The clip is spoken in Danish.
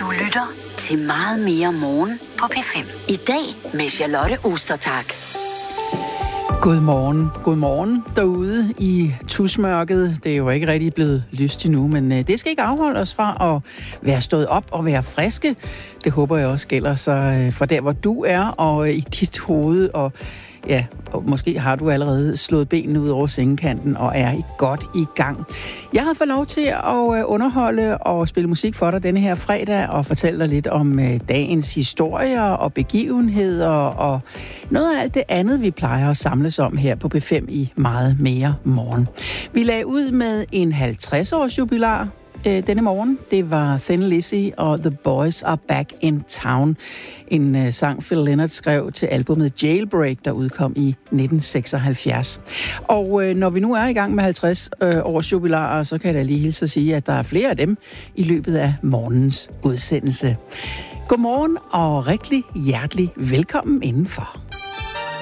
Du lytter til Meget mere morgen på P5. I dag med Charlotte Ostertag. Godmorgen derude i tusmørket. Det er jo ikke rigtig blevet lyst endnu, men det skal ikke afholde os fra at være stået op og være friske. Det håber jeg også gælder sig for der, hvor du er, og i dit hoved. Og ja, og måske har du allerede slået benene ud over sengekanten og er godt i gang. Jeg har fået lov til at underholde og spille musik for dig denne her fredag og fortælle dig lidt om dagens historier og begivenheder og noget af alt det andet, vi plejer at samles om her på P5 i Meget mere morgen. Vi lagde ud med en 50-års jubilar denne morgen. Det var Thin Lizzy og The Boys Are Back in Town. En sang Phil Lynott skrev til albumet Jailbreak, der udkom i 1976. Og når vi nu er i gang med 50 års jubilarer, så kan jeg da lige hilse at sige, at der er flere af dem i løbet af morgens udsendelse. Godmorgen og rigtig hjertelig velkommen indenfor.